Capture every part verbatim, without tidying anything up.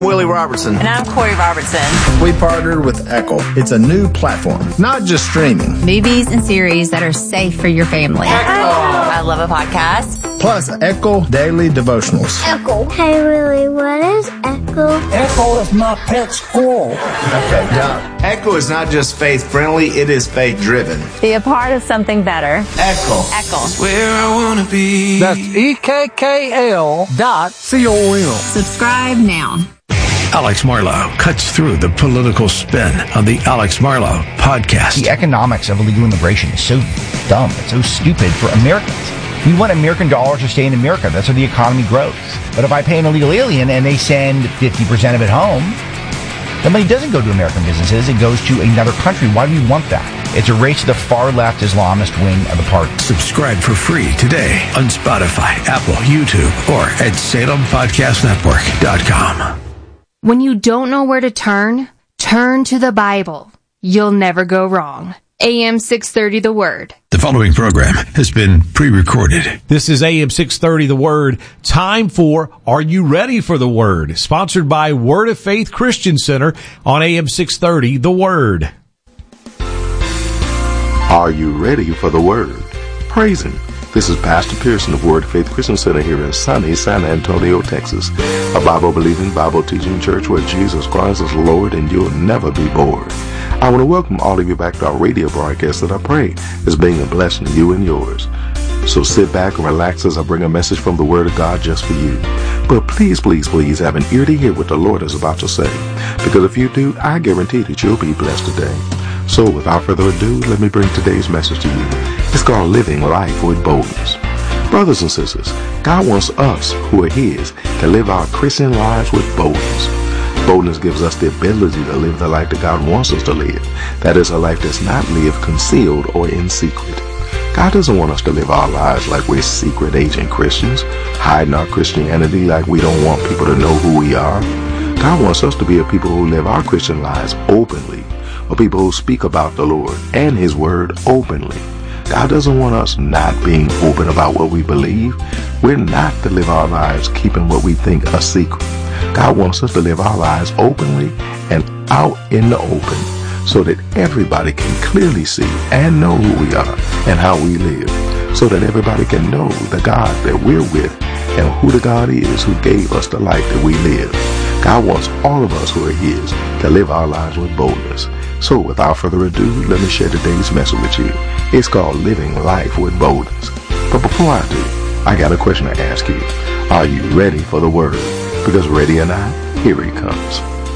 Willie Robertson. And I'm Corey Robertson. We partnered with Echo. It's a new platform, not just streaming. Movies and series that are safe for your family. Echo. I love a podcast. Plus, Echo Daily Devotionals. Echo. Hey, Willie, what is Echo? Echo is my pet squirrel. Okay, Doc. Echo is not just faith-friendly, it is faith-driven. Be a part of something better. Echo. Echo. Where I wanna be. That's E K K L dot C O M. Subscribe now. Alex Marlow cuts through the political spin on the Alex Marlow podcast. The economics of illegal immigration is so dumb. It's so stupid for Americans. We want American dollars to stay in America. That's how the economy grows. But if I pay an illegal alien and they send fifty percent of it home, the money doesn't go to American businesses. It goes to another country. Why do we want that? It's a race to the far left Islamist wing of the party. Subscribe for free today on Spotify, Apple, YouTube, or at Salem Podcast Network dot com. When you don't know where to turn, turn to the Bible. You'll never go wrong. A M six thirty The Word. The following program has been pre-recorded. This is A M six thirty The Word. Time for Are You Ready for the Word? Sponsored by Word of Faith Christian Center on A M six thirty The Word. Are you ready for the Word? Praise Him. This is Pastor Pearson of Word of Faith Christian Center here in sunny San Antonio, Texas, a Bible-believing, Bible-teaching church where Jesus Christ is Lord and you'll never be bored. I want to welcome all of you back to our radio broadcast that I pray is being a blessing to you and yours. So sit back and relax as I bring a message from the Word of God just for you. But please, please, please have an ear to hear what the Lord is about to say, because if you do, I guarantee that you'll be blessed today. So without further ado, let me bring today's message to you. It's called Living Life with Boldness. Brothers and sisters, God wants us who are His to live our Christian lives with boldness. Boldness gives us the ability to live the life that God wants us to live. That is, a life that's not lived concealed or in secret. God doesn't want us to live our lives like we're secret agent Christians, hiding our Christianity like we don't want people to know who we are. God wants us to be a people who live our Christian lives openly, or people who speak about the Lord and His Word openly. God doesn't want us not being open about what we believe. We're not to live our lives keeping what we think a secret. God wants us to live our lives openly and out in the open so that everybody can clearly see and know who we are and how we live, so that everybody can know the God that we're with and who the God is who gave us the life that we live. God wants all of us who are His to live our lives with boldness. So without further ado, let me share today's message with you. It's called Living Life with Boldness. But before I do, I got a question to ask you. Are you ready for the Word? Because ready or not, here He comes.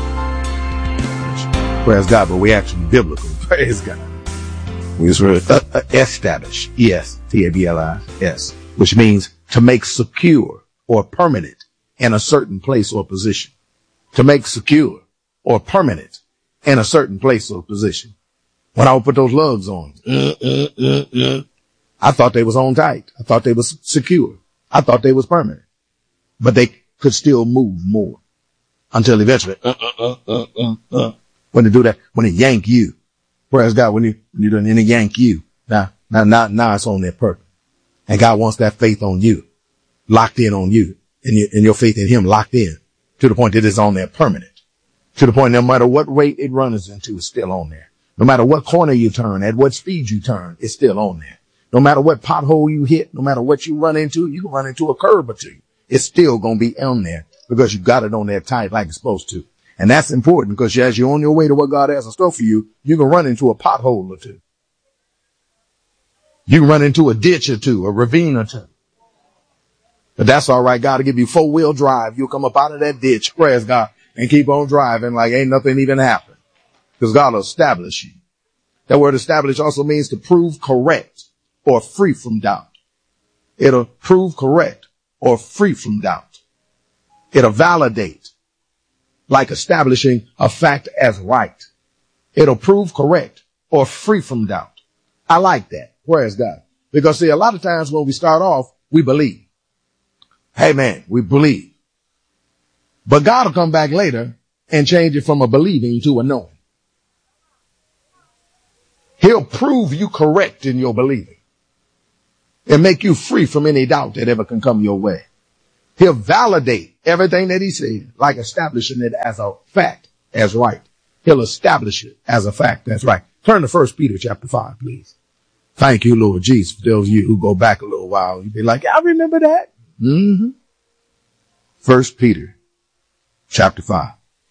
Praise God, but we actually biblical. Praise God. We just read uh, uh, establish. E S T A B L I S, which means to make secure or permanent in a certain place or position. To make secure or permanent in a certain place or position. When I would put those lugs on, uh, uh, uh, uh, I thought they was on tight. I thought they was secure. I thought they was permanent, but they could still move more until eventually, uh, uh, uh, uh, uh, uh. when they do that, when they yank you, praise God, when you, when you done, and they yank you, now, now, now, now it's on their purpose. And God wants that faith on you, locked in on you, and your, and your faith in Him locked in to the point that it's on there permanent. To the point, no matter what rate it runs into, it's still on there. No matter what corner you turn, at what speed you turn, it's still on there. No matter what pothole you hit, no matter what you run into, you can run into a curb or two. It's still going to be on there because you got it on there tight like it's supposed to. And that's important because as you're on your way to what God has in store for you, you can run into a pothole or two. You can run into a ditch or two, a ravine or two. But that's all right. God will give you four wheel drive. You'll come up out of that ditch. Praise God. And keep on driving like ain't nothing even happened. Because God will establish you. That word establish also means to prove correct or free from doubt. It'll prove correct or free from doubt. It'll validate, like establishing a fact as right. It'll prove correct or free from doubt. I like that. Praise God. Because see, a lot of times when we start off, we believe. Hey man, we believe. But God will come back later and change it from a believing to a knowing. He'll prove you correct in your believing and make you free from any doubt that ever can come your way. He'll validate everything that he said, like establishing it as a fact, as right. He'll establish it as a fact. That's right. Turn to First Peter chapter five, please. Thank you, Lord Jesus. For those of you who go back a little while, you'll be like, I remember that. Mm-hmm. First Peter chapter five.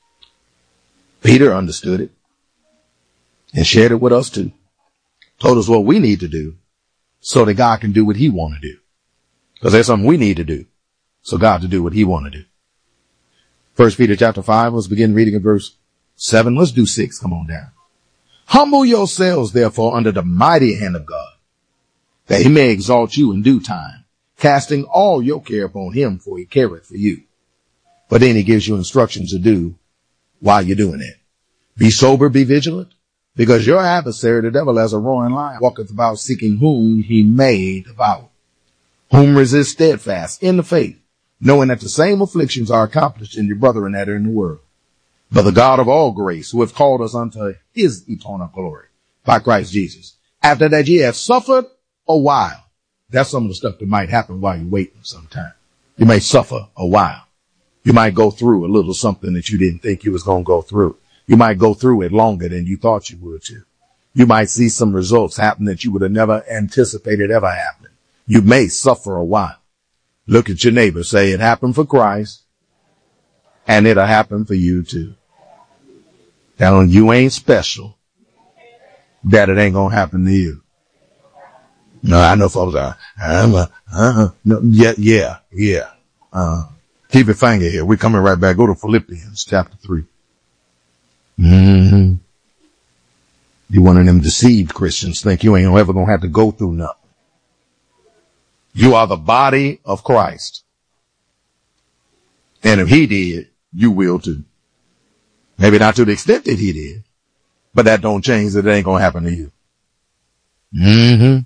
Peter understood it and shared it with us too. Told us what we need to do so that God can do what he want to do. Because there's something we need to do so God to do what he want to do. First Peter chapter five, let's begin reading at verse seven. Let's do six. Come on down. Humble yourselves, therefore, under the mighty hand of God, that he may exalt you in due time, casting all your care upon him, for he careth for you. But then he gives you instructions to do while you're doing it. Be sober, be vigilant, because your adversary, the devil, as a roaring lion, walketh about seeking whom he may devour. Whom resist steadfast in the faith, knowing that the same afflictions are accomplished in your brethren that are in the world. But the God of all grace, who hath called us unto his eternal glory by Christ Jesus, after that ye have suffered a while. That's some of the stuff that might happen while you're waiting sometime. You may suffer a while. You might go through a little something that you didn't think you was going to go through. You might go through it longer than you thought you would too. You might see some results happen that you would have never anticipated ever happening. You may suffer a while. Look at your neighbor, say it happened for Christ and it'll happen for you too. Now you ain't special that it ain't going to happen to you. No, I know folks are, I'm a, uh, no, yeah, yeah, yeah. Uh, keep your finger here. We're coming right back. Go to Philippians chapter three. Mm-hmm. You one of them deceived Christians think you ain't ever going to have to go through nothing. You are the body of Christ. And if he did, you will too. Maybe not to the extent that he did, but that don't change that it ain't going to happen to you. Mm-hmm.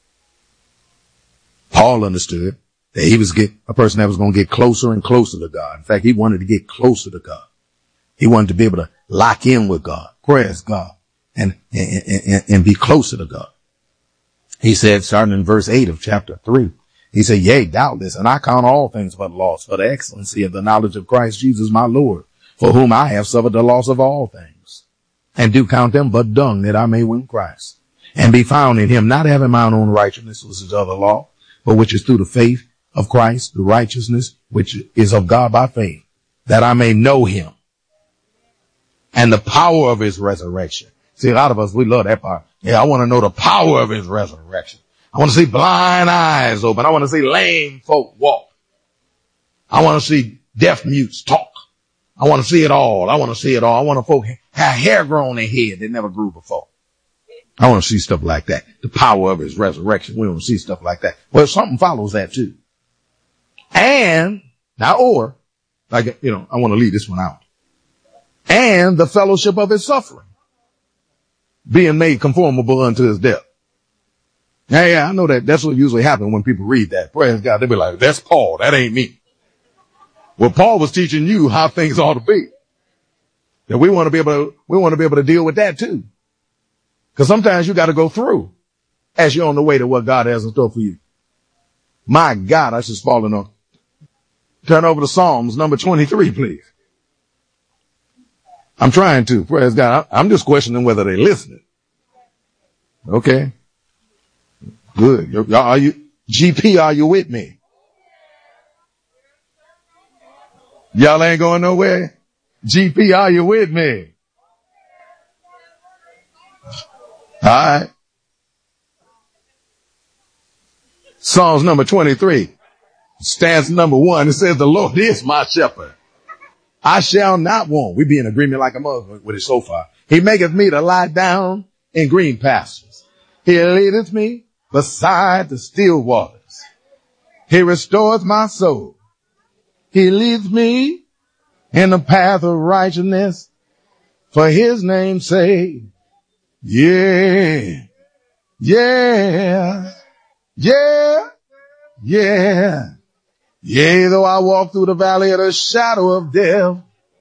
Paul understood that he was get a person that was going to get closer and closer to God. In fact, he wanted to get closer to God. He wanted to be able to lock in with God, praise God, and, and, and, and be closer to God. He said, starting in verse eight of chapter three, he said, yea, doubtless, and I count all things but loss for the excellency of the knowledge of Christ Jesus my Lord, for whom I have suffered the loss of all things, and do count them but dung, that I may win Christ, and be found in him, not having mine own righteousness, which is of the law, but which is through the faith of Christ, the righteousness which is of God by faith, that I may know him, and the power of his resurrection. See, a lot of us, we love that part. Yeah, I want to know the power of his resurrection. I want to see blind eyes open. I want to see lame folk walk. I want to see deaf mutes talk. I want to see it all. I want to see it all. I want to folk have hair grown in their head that never grew before. I want to see stuff like that. The power of his resurrection. We want to see stuff like that. Well, something follows that too. And now, or like, you know, I want to leave this one out. And the fellowship of his suffering, being made conformable unto his death. Yeah, yeah, I know that. That's what usually happens when people read that. Praise God. They'll be like, that's Paul. That ain't me. Well, Paul was teaching you how things ought to be. That we want to be able to, we want to be able to deal with that too. Because sometimes you got to go through as you're on the way to what God has in store for you. My God, I just fallen on. Turn over to Psalms number twenty-three, please. I'm trying to. Praise God. I'm just questioning whether they're listening. Okay. Good. Y'all, are you, G P, are you with me? Y'all ain't going nowhere? G P, are you with me? All right. Psalms number twenty-three. Stanza number one. It says, the Lord is my shepherd. I shall not want. We be in agreement like a mother with it so far. He maketh me to lie down in green pastures. He leadeth me beside the still waters. He restoreth my soul. He leads me in the path of righteousness for his name's sake. Yeah, yeah, yeah, yeah. Yea, though I walk through the valley of the shadow of death,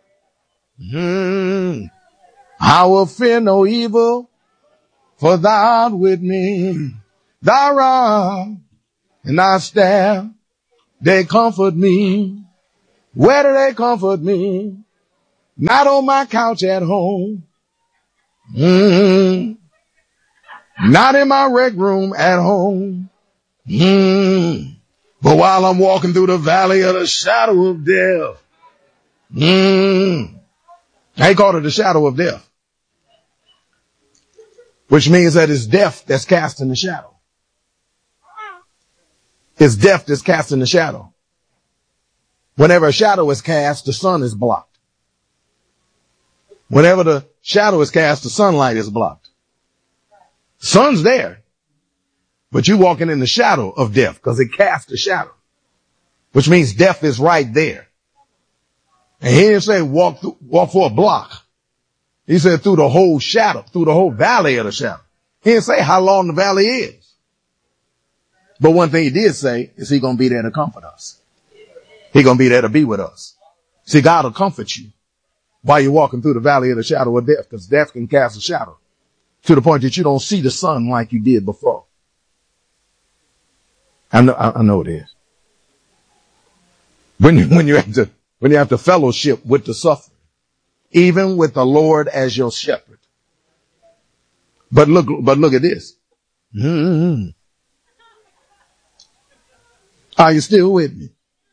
mm, I will fear no evil, for thou art with me. Thy rod and thy staff, they comfort me. Where do they comfort me? Not on my couch at home. Mm. Not in my rec room at home. Mm. But while I'm walking through the valley of the shadow of death. Mm. They call it the shadow of death. Which means that it's death that's cast in the shadow. It's death that's cast in the shadow. Whenever a shadow is cast, the sun is blocked. Whenever the shadow is cast, the sunlight is blocked. Sun's there, but you're walking in the shadow of death because it casts a shadow, which means death is right there. And he didn't say walk through, walk for a block. He said through the whole shadow, through the whole valley of the shadow. He didn't say how long the valley is. But one thing he did say is he going to be there to comfort us. He going to be there to be with us. See, God will comfort you while you're walking through the valley of the shadow of death, because death can cast a shadow to the point that you don't see the sun like you did before. I know, I know it is. When you, when you have to, when you have to fellowship with the suffering, even with the Lord as your shepherd. But look, but look at this. Mm-hmm. Are you still with me?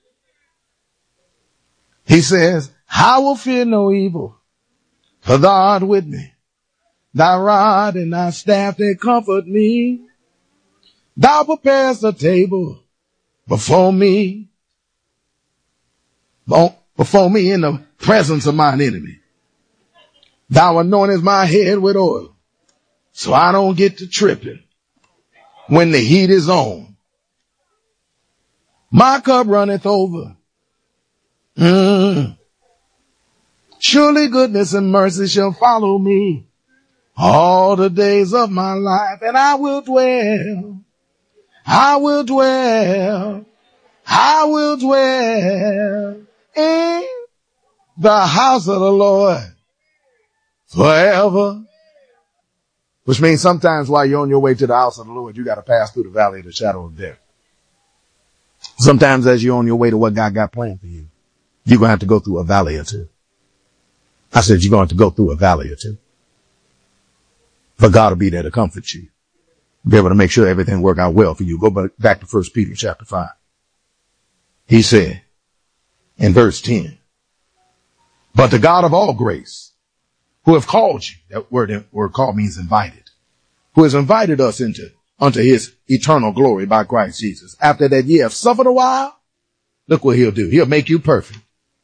He says, I will fear no evil, for thou art with me. Thy rod and thy staff, they comfort me. Thou preparest a table before me, before me in the presence of mine enemy. Thou anointest my head with oil, so I don't get to tripping when the heat is on. My cup runneth over. Mm. Surely goodness and mercy shall follow me all the days of my life, and I will dwell, I will dwell, I will dwell in the house of the Lord forever. Which means sometimes while you're on your way to the house of the Lord, you got to pass through the valley of the shadow of death. Sometimes as you're on your way to what God got planned for you, you're going to have to go through a valley or two. I said you're going to, to go through a valley or two. For God will be there to comfort you. Be able to make sure everything work out well for you. Go back to First Peter chapter five. He said in verse ten, but the God of all grace, who have called you, that word, word called means invited, who has invited us into unto his eternal glory by Christ Jesus. After that ye have suffered a while, look what he'll do. He'll make you perfect,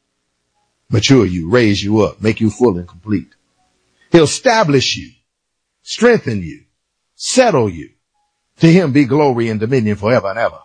mature you, raise you up, make you full and complete. He'll establish you, strengthen you, settle you. To him be glory and dominion forever and ever.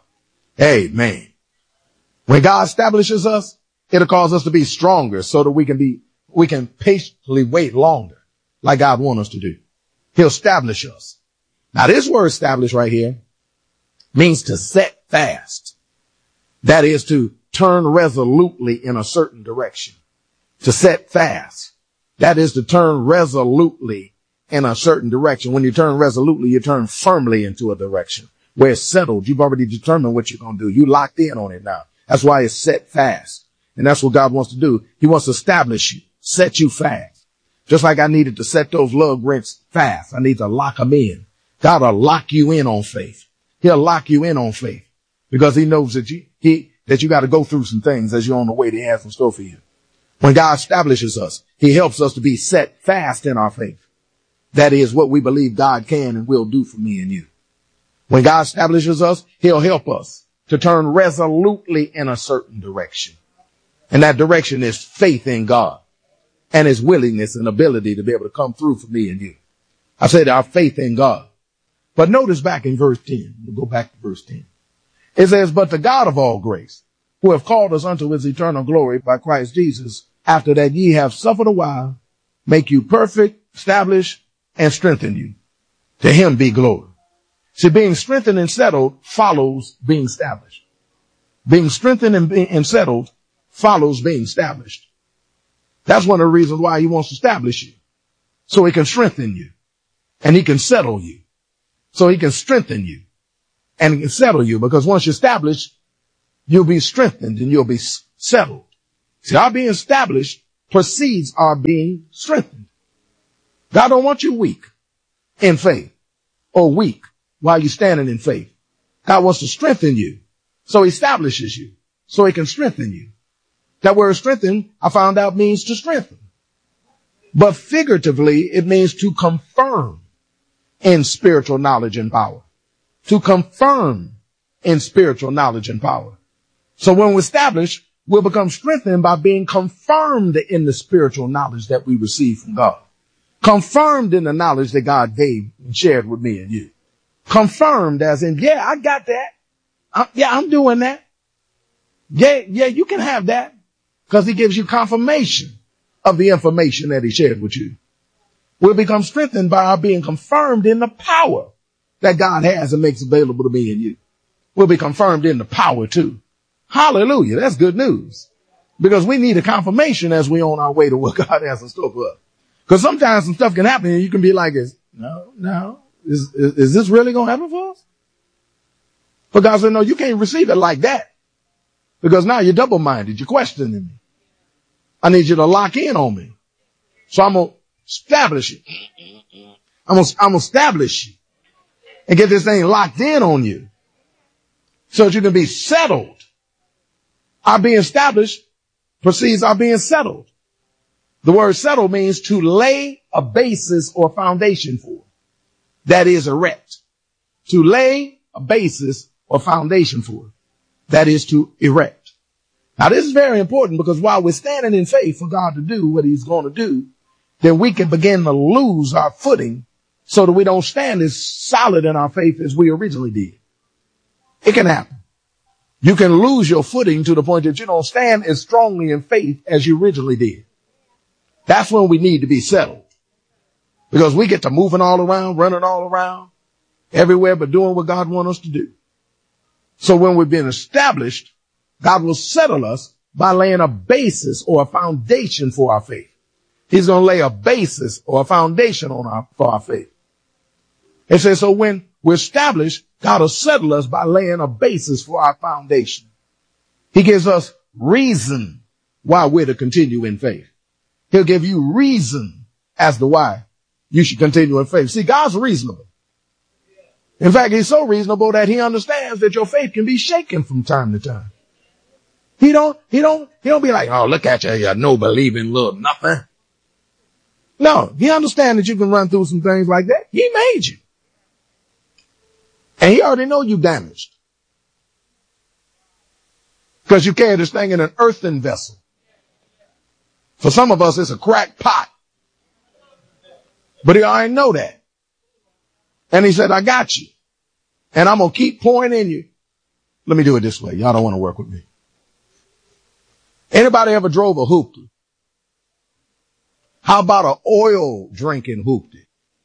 Amen. When God establishes us, it'll cause us to be stronger so that we can be, we can patiently wait longer like God wants us to do. He'll establish us. Now this word establish right here means to set fast. That is to turn resolutely in a certain direction. To set fast. That is to turn resolutely in a certain direction. When you turn resolutely, you turn firmly into a direction where it's settled. You've already determined what you're going to do. You locked in on it now. That's why it's set fast. And that's what God wants to do. He wants to establish you, set you fast. Just like I needed to set those lug wrenches fast. I need to lock them in. God will lock you in on faith. He'll lock you in on faith because he knows that you, he, that you got to go through some things as you're on the way that he has in store for you. When God establishes us, he helps us to be set fast in our faith. That is what we believe God can and will do for me and you. When God establishes us, he'll help us to turn resolutely in a certain direction. And that direction is faith in God and his willingness and ability to be able to come through for me and you. I said our faith in God. But notice back in verse ten, we'll go back to verse ten. It says, but the God of all grace, who have called us unto his eternal glory by Christ Jesus, after that ye have suffered a while, make you perfect, establish, and strengthen you. To him be glory. See, being strengthened and settled follows being established. Being strengthened and, being, and settled follows being established. That's one of the reasons why he wants to establish you. So he can strengthen you. And he can settle you. So he can strengthen you. And he can settle you. Because once you're established, you'll be strengthened and you'll be settled. See, our being established precedes our being strengthened. God don't want you weak in faith or weak while you're standing in faith. God wants to strengthen you. So he establishes you so he can strengthen you. That word strengthen, I found out, means to strengthen. But figuratively, it means to confirm in spiritual knowledge and power. To confirm in spiritual knowledge and power. So when we're established, we'll become strengthened by being confirmed in the spiritual knowledge that we receive from God. Confirmed in the knowledge that God gave and shared with me and you. Confirmed as in, yeah, I got that. I, yeah, I'm doing that. Yeah, yeah, you can have that. Because he gives you confirmation of the information that he shared with you. We'll become strengthened by our being confirmed in the power that God has and makes available to me and you. We'll be confirmed in the power too. Hallelujah. That's good news. Because we need a confirmation as we're on our way to what God has in store for us. Because sometimes some stuff can happen and you can be like, no, no, is, is, is this really going to happen for us? But God said, no, you can't receive it like that. Because now you're double-minded. You're questioning me. I need you to lock in on me. So I'm going to establish it. I'm going to, I'm going to establish you and get this thing locked in on you so that you can be settled. Our being established precedes our being settled. The word settle means to lay a basis or foundation for. That is erect. To lay a basis or foundation for. That is to erect. Now this is very important because while we're standing in faith for God to do what he's going to do, then we can begin to lose our footing so that we don't stand as solid in our faith as we originally did. It can happen. You can lose your footing to the point that you don't stand as strongly in faith as you originally did. That's when we need to be settled. Because we get to moving all around, running all around, everywhere but doing what God wants us to do. So when we've been established, God will settle us by laying a basis or a foundation for our faith. He's going to lay a basis or a foundation on our, for our faith. It says, so when we're established, God will settle us by laying a basis for our foundation. He gives us reason why we're to continue in faith. He'll give you reason as to why you should continue in faith. See, God's reasonable. In fact, he's so reasonable that he understands that your faith can be shaken from time to time. He don't, he don't, he don't be like, oh, look at you, you no believing little nothing. No, he understands that you can run through some things like that. He made you. And he already know you damaged. Because you carry this thing in an earthen vessel. For some of us, it's a cracked pot. But he already know that. And he said, I got you. And I'm going to keep pouring in you. Let me do it this way. Y'all don't want to work with me. Anybody ever drove a hoopty? How about an oil drinking hoopty?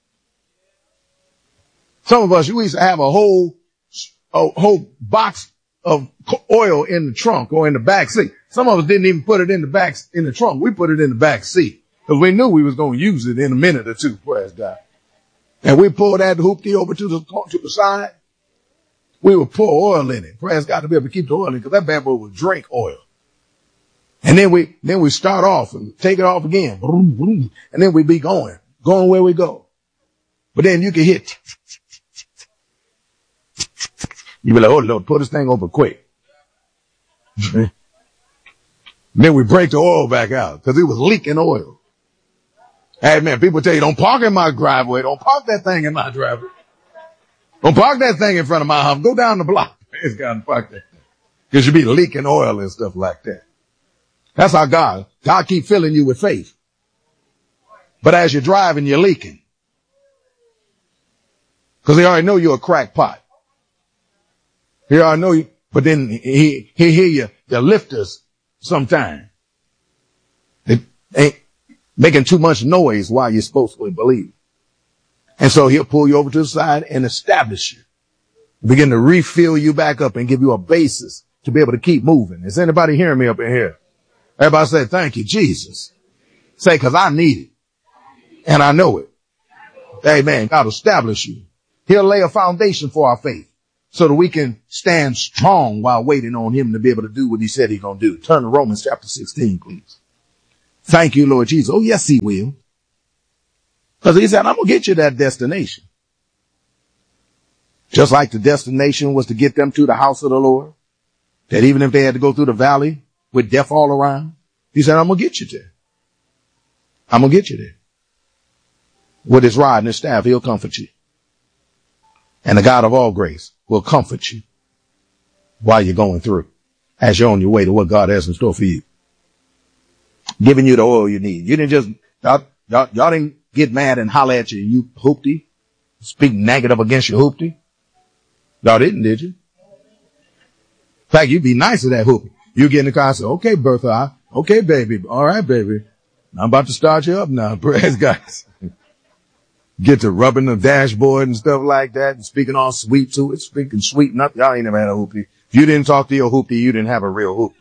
Some of us, we used to have a whole, a whole box of oil in the trunk or in the back seat. Some of us didn't even put it in the back, in the trunk. We put it in the back seat because we knew we was going to use it in a minute or two. Praise God. And we pulled that hoopty over to the, to the side. We would pour oil in it. Praise God to be able to keep the oil in it because that bad boy would drink oil. And then we, then we start off and take it off again. And then we be going, going where we go. But then you can hit. You be like, oh Lord, put this thing over quick. Then we break the oil back out because it was leaking oil. Hey man, people tell you don't park in my driveway. Don't park that thing in my driveway. Don't park that thing in front of my house. Go down the block. It's got to park that thing. Because you be leaking oil and stuff like that. That's how God, God keep filling you with faith. But as you're driving, you're leaking. Because he already know you're a crackpot. He already know you, but then he, he hear you, you lifters sometime. It ain't making too much noise while you're supposed to believe. And so he'll pull you over to the side and establish you. Begin to refill you back up and give you a basis to be able to keep moving. Is anybody hearing me up in here? Everybody say, thank you, Jesus. Say, cause I need it. And I know it. Amen. God will establish you. He'll lay a foundation for our faith so that we can stand strong while waiting on him to be able to do what he said he's going to do. Turn to Romans chapter sixteen, please. Thank you, Lord Jesus. Oh, yes, he will. Because he said, I'm going to get you that destination. Just like the destination was to get them to the house of the Lord, that even if they had to go through the valley with death all around, he said, I'm going to get you there. I'm going to get you there. With his rod and his staff, he'll comfort you. And the God of all grace will comfort you while you're going through, as you're on your way to what God has in store for you. Giving you the oil you need. You didn't just, y'all, y'all, y'all didn't get mad and holler at you, you hoopty, speak negative against your hoopty. Y'all didn't, did you? In fact, you'd be nice to that hoopty. You get in the car and say, okay, Bertha, I, okay, baby. All right, baby. I'm about to start you up now. Praise God. Get to rubbing the dashboard and stuff like that and speaking all sweet to it, speaking sweet. Nothing. Y'all ain't never had a hoopty. If you didn't talk to your hoopty, you didn't have a real hoopty.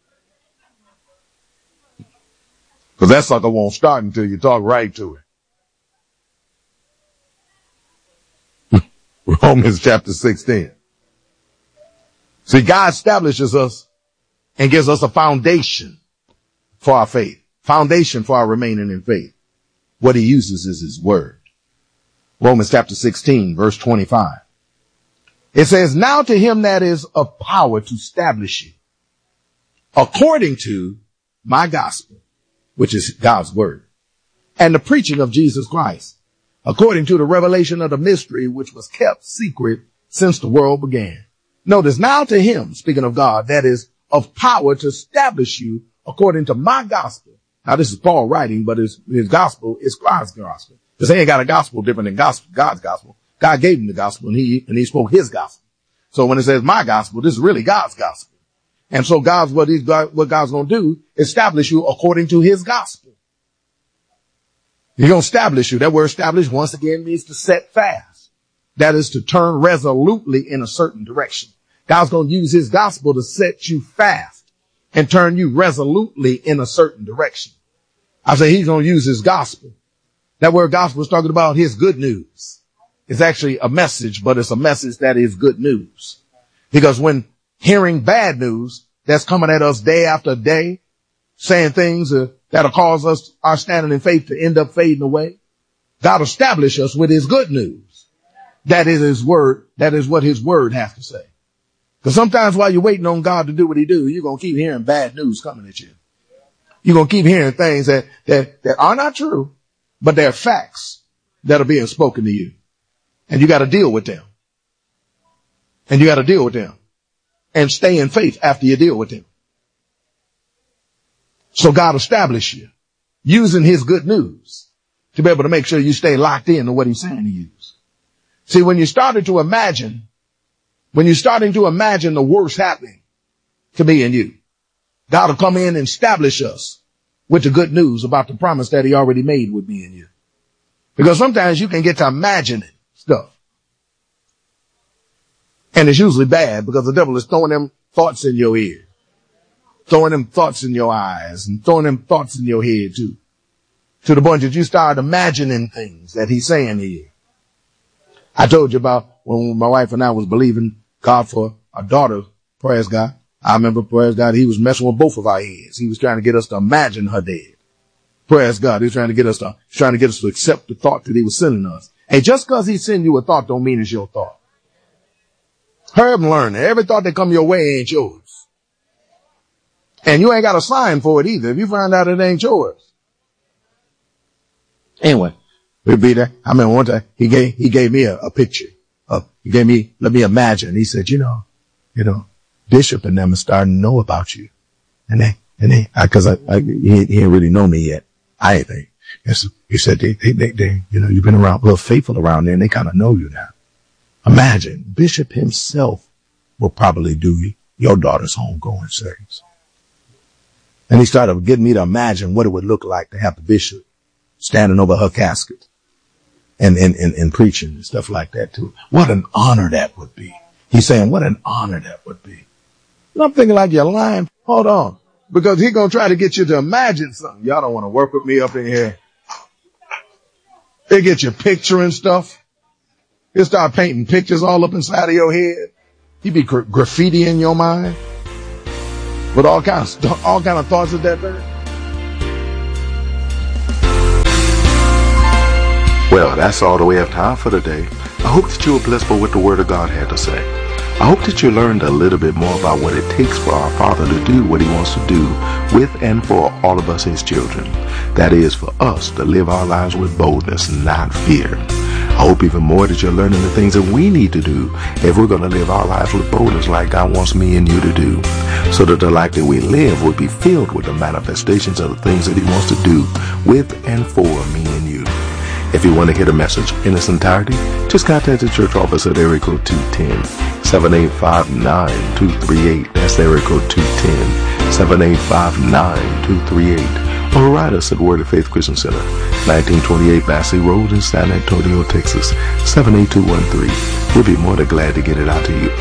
Because that sucker won't start until you talk right to it. Romans chapter sixteen. See, God establishes us and gives us a foundation for our faith. Foundation for our remaining in faith. What he uses is his word. Romans chapter sixteen, verse twenty-five. It says, now to him that is of power to establish you, according to my gospel, which is God's word, and the preaching of Jesus Christ, according to the revelation of the mystery which was kept secret since the world began. Notice, now to him, speaking of God, that is of power to establish you according to my gospel. Now, this is Paul writing, but his, his gospel is God's gospel. Because he ain't got a gospel different than gospel, God's gospel. God gave him the gospel and he, and he spoke his gospel. So when it says my gospel, this is really God's gospel. And so God's, what he's got, what God's going to do, establish you according to his gospel. He's going to establish you. That word establish once again means to set fast. That is to turn resolutely in a certain direction. God's going to use his gospel to set you fast and turn you resolutely in a certain direction. I say he's going to use his gospel. That word gospel is talking about his good news. It's actually a message, but it's a message that is good news. Because when hearing bad news that's coming at us day after day, saying things uh, that'll cause us, our standing in faith, to end up fading away, God established us with his good news. That is his word. That is what his word has to say. Because sometimes while you're waiting on God to do what he do, you're going to keep hearing bad news coming at you. You're going to keep hearing things that, that, that are not true, but they're facts that are being spoken to you. And you got to deal with them. And you got to deal with them. And stay in faith after you deal with them. So God established you using his good news to be able to make sure you stay locked in to what he's saying to use. See, when you started to imagine, when you're starting to imagine the worst happening to me and you, God will come in and establish us with the good news about the promise that he already made with me and you. Because sometimes you can get to imagining stuff. And it's usually bad because the devil is throwing them thoughts in your ear, throwing them thoughts in your eyes, and throwing them thoughts in your head too. To the point that you start imagining things that he's saying to you. I told you about when my wife and I was believing God for our daughter, praise God. I remember, praise God, he was messing with both of our heads. He was trying to get us to imagine her dead. Praise God. He was trying to get us to, trying to get us to accept the thought that he was sending us. And just because he send you a thought don't mean it's your thought. Herb and learn that every thought that come your way ain't yours. And you ain't got a sign for it either if you find out it ain't yours. Anyway, we'll be there. I remember one time he gave, he gave me a, a picture of, he gave me, let me imagine. He said, you know, you know, Bishop and them are starting to know about you. And they, and they, I, cause I, I he, he didn't really know me yet. I ain't think. Yes, he said, they, they, they, they, you know, you've been around, a little faithful around there and they kind of know you now. Imagine Bishop himself will probably do your daughter's homegoing service. And he started getting me to imagine what it would look like to have the bishop standing over her casket and, and, and, and preaching and stuff like that too. What an honor that would be. He's saying, what an honor that would be. And I'm thinking like you're lying. Hold on. Because he's going to try to get you to imagine something. Y'all don't want to work with me up in here. They get you picturing stuff. He'll start painting pictures all up inside of your head. You be gra- graffiti in your mind with all kinds, of, all kind of thoughts of that bird. Well, that's all the way have time for today. I hope that you were blessed by what the Word of God had to say. I hope that you learned a little bit more about what it takes for our Father to do what He wants to do with and for all of us, His children. That is, for us to live our lives with boldness, not fear. I hope even more that you're learning the things that we need to do if we're going to live our lives with boldness like God wants me and you to do, so that the life that we live will be filled with the manifestations of the things that He wants to do with and for me and you. If you want to hear the message in its entirety, just contact the church office at area code two one zero, seven eight five, nine two three eight. That's area code two one zero, seven eight five, nine two three eight. Or write us at Word of Faith Christian Center, nineteen twenty-eight Bassey Road in San Antonio, Texas, seven eight two one three. We'll be more than glad to get it out to you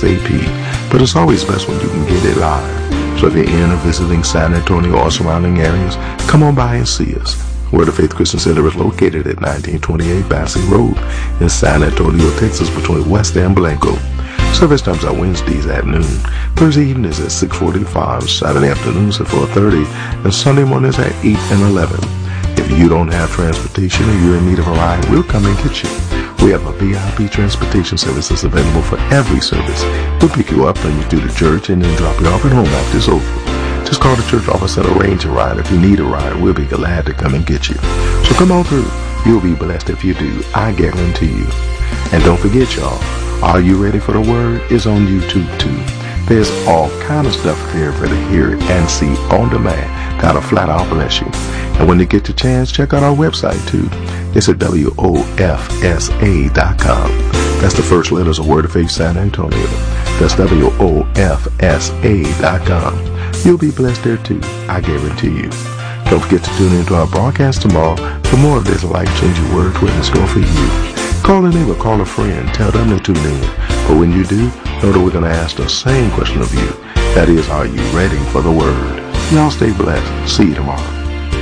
ASAP. But it's always best when you can get it live. So if you're in or visiting San Antonio or surrounding areas, come on by and see us. Word of Faith Christian Center is located at nineteen twenty-eight Bassey Road in San Antonio, Texas, between West and Blanco. Service times are Wednesdays at noon, Thursday evenings at six forty-five, Saturday afternoons at four thirty, and Sunday mornings at eight and eleven. If you don't have transportation or you're in need of a ride, we'll come and get you. We have a V I P transportation service that's available for every service. We'll pick you up, bring you to the church, and then drop you off at home after it's over. Just call the church office and arrange a ride. If you need a ride, we'll be glad to come and get you. So come on through. You'll be blessed if you do. I guarantee you. And don't forget, y'all, Are You Ready for the Word is on YouTube, too. There's all kind of stuff there for you to hear and see on demand. That'll flat out bless you. And when you get your chance, check out our website, too. It's at W O F S A dot com. That's the first letters of Word of Faith San Antonio. That's W O F S A dot com. You'll be blessed there too, I guarantee you. Don't forget to tune into our broadcast tomorrow for more of this life-changing word witness go for you. Call a neighbor, call a friend, tell them to tune in. But when you do, know that we're going to ask the same question of you. That is, are you ready for the word? Y'all stay blessed. See you tomorrow.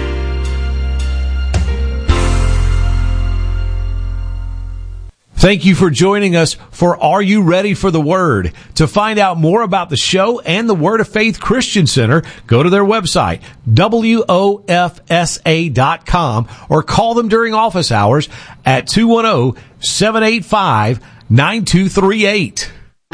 Thank you for joining us for Are You Ready for the Word? To find out more about the show and the Word of Faith Christian Center, go to their website, W O F S A dot com, or call them during office hours at two one zero, seven eight five, nine two three eight.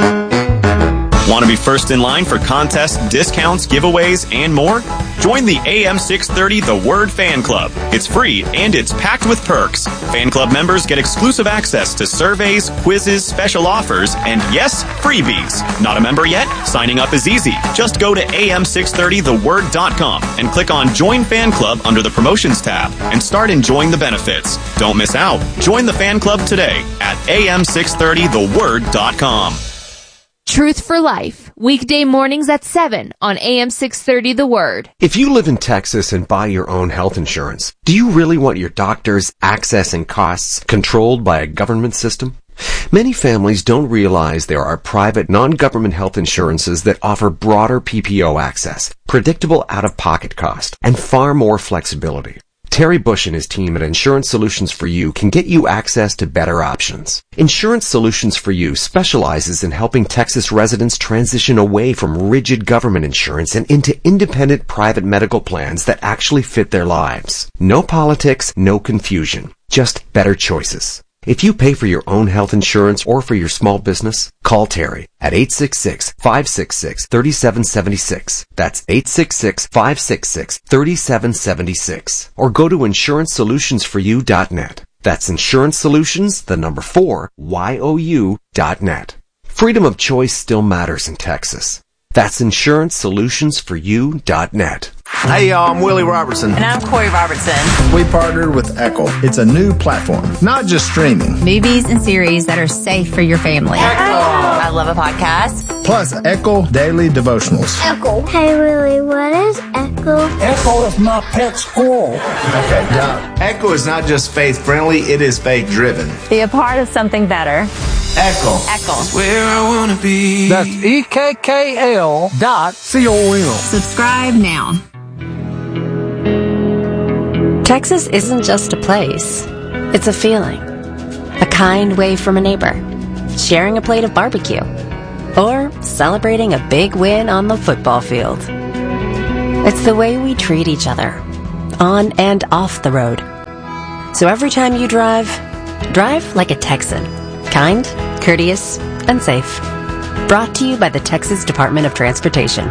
Want to be first in line for contests, discounts, giveaways, and more? Join the A M six thirty The Word Fan Club. It's free and it's packed with perks. Fan club members get exclusive access to surveys, quizzes, special offers, and yes, freebies. Not a member yet? Signing up is easy. Just go to A M six thirty the word dot com and click on Join Fan Club under the Promotions tab and start enjoying the benefits. Don't miss out. Join the fan club today at A M six thirty the word dot com. Truth for Life, weekday mornings at seven on A M six thirty The Word. If you live in Texas and buy your own health insurance, do you really want your doctor's access and costs controlled by a government system? Many families don't realize there are private, non-government health insurances that offer broader P P O access, predictable out-of-pocket cost, and far more flexibility. Terry Bush and his team at Insurance Solutions for You can get you access to better options. Insurance Solutions for You specializes in helping Texas residents transition away from rigid government insurance and into independent private medical plans that actually fit their lives. No politics, no confusion, just better choices. If you pay for your own health insurance or for your small business, call Terry at eight six six, five six six, three seven seven six. That's eight six six, five six six, three seven seven six. Or go to insurance solutions for you dot net. That's Insurance Solutions, the number four, Y O U dot net. Freedom of choice still matters in Texas. That's insurance solutions for you dot net. Hey, y'all, I'm Willie Robertson. And I'm Corey Robertson. We partnered with Echo. It's a new platform, not just streaming. Movies and series that are safe for your family. Echo. I love a podcast. Plus, Echo Daily Devotionals. Echo. Hey, Willie, what is Echo? Echo is my pet squirrel. Okay, now, Echo is not just faith-friendly, it is faith-driven. Be a part of something better. Echo. Echo. Where I want to be. That's E K K L dot C O M. Subscribe now. Texas isn't just a place. It's a feeling. A kind wave from a neighbor. Sharing a plate of barbecue. or celebrating a big win on the football field. It's the way we treat each other, on and off the road. So every time you drive, drive like a Texan. Kind, courteous, and safe. Brought to you by the Texas Department of Transportation.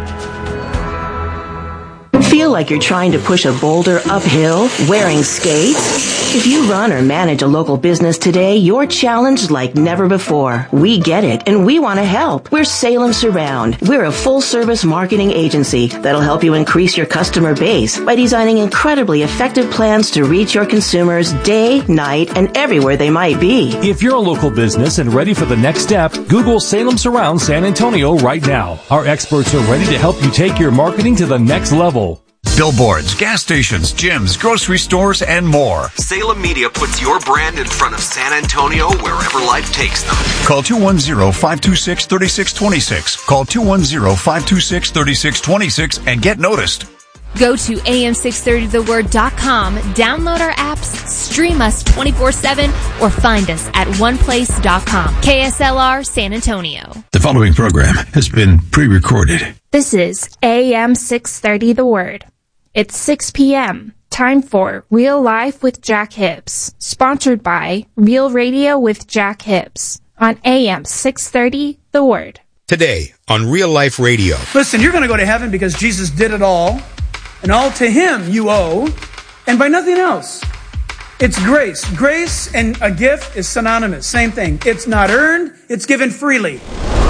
Feel like you're trying to push a boulder uphill wearing skates? If you run or manage a local business today, you're challenged like never before. We get it, and we want to help. We're Salem Surround. We're a full-service marketing agency that'll help you increase your customer base by designing incredibly effective plans to reach your consumers day, night, and everywhere they might be. If you're a local business and ready for the next step, Google Salem Surround San Antonio right now. Our experts are ready to help you take your marketing to the next level. Billboards, gas stations, gyms, grocery stores, and more. Salem Media puts your brand in front of San Antonio wherever life takes them. Call two one zero, five two six, three six two six. Call two one zero, five two six, three six two six and get noticed. Go to A M six thirty the word dot com, download our apps, stream us twenty-four seven, or find us at one place dot com. K S L R San Antonio. The following program has been pre-recorded. This is A M six thirty The Word. It's six p.m. Time for Real Life with Jack Hibbs, sponsored by Real Radio with Jack Hibbs on A M six thirty The Word. Today on Real Life Radio. Listen, you're going to go to heaven because Jesus did it all, and all to Him you owe, and by nothing else. It's grace. Grace and a gift is synonymous. Same thing. It's not earned, it's given freely.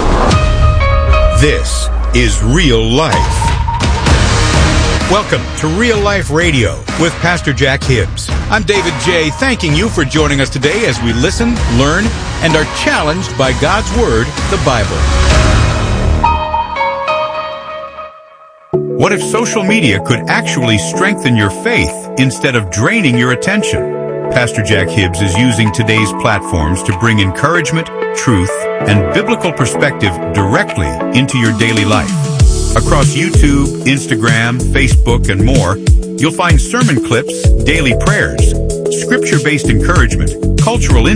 This is Real Life. Welcome to Real Life Radio with Pastor Jack Hibbs. I'm David J., thanking you for joining us today as we listen, learn, and are challenged by God's Word, the Bible. What if social media could actually strengthen your faith instead of draining your attention? Pastor Jack Hibbs is using today's platforms to bring encouragement, truth, and biblical perspective directly into your daily life. Across YouTube, Instagram, Facebook, and more, you'll find sermon clips, daily prayers, scripture-based encouragement, cultural insights,